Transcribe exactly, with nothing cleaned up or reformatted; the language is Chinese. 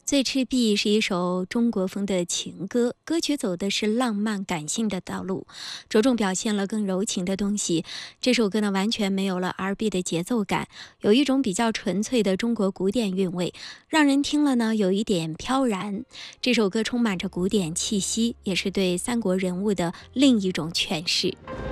《醉赤壁》是一首中国风的情歌，歌曲走的是浪漫感性的道路，着重表现了更柔情的东西。这首歌呢，完全没有了 R and B 的节奏感，有一种比较纯粹的中国古典韵味，让人听了呢有一点飘然。这首歌充满着古典气息，也是对三国人物的另一种诠释。